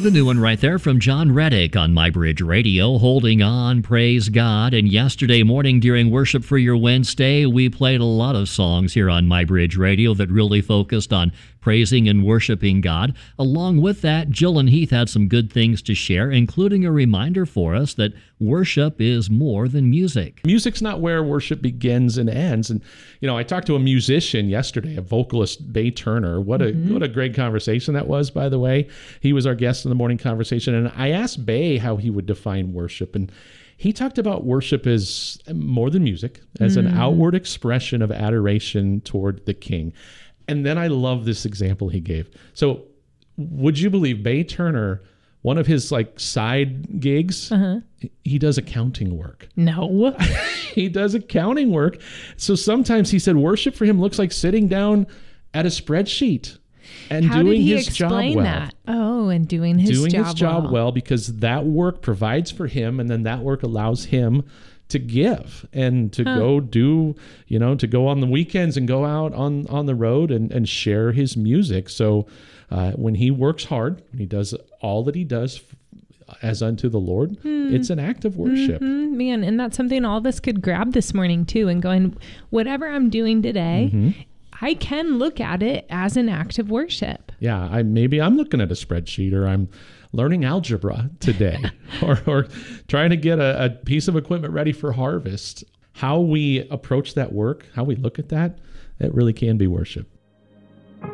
The new one right there from John Reddick on MyBridge Radio, Holding On, Praise God. And yesterday morning during Worship for Your Wednesday, we played a lot of songs here on MyBridge Radio that really focused on praising and worshiping God. Along with that, Jill and Heath had some good things to share, including a reminder for us that worship is more than music. Music's not where worship begins and ends. And, you know, I talked to a musician yesterday, a vocalist, Bay Turner. What a great conversation that was, by the way. He was our guest in the morning conversation. And I asked Bay how he would define worship. And he talked about worship as more than music, as an outward expression of adoration toward the King. And then I love this example he gave. So would you believe Bay Turner, one of his like side gigs, he does accounting work. No. He does accounting work. So sometimes he said worship for him looks like sitting down at a spreadsheet and doing his job well. That? Oh, and doing his job well, because that work provides for him, and then that work allows him to give and to go do, you know, to go on the weekends and go out on the road and share his music. So when he works hard, when he does all that he does as unto the Lord, it's an act of worship. Man, and that's something all of us could grab this morning too, and going, whatever I'm doing today, I can look at it as an act of worship. Yeah, maybe I'm looking at a spreadsheet, or I'm learning algebra today, or trying to get a piece of equipment ready for harvest. How we approach that work, how we look at that, it really can be worship.